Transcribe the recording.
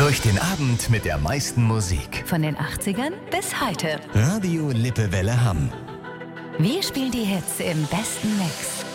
Durch den Abend mit der meisten Musik. Von den 80ern bis heute. Radio Lippewelle Hamm. Wir spielen die Hits im besten Mix.